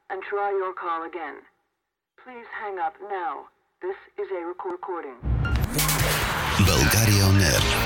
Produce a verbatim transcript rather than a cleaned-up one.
and try your call again. Please hang up now. This is a recording. Bulgaria On Air.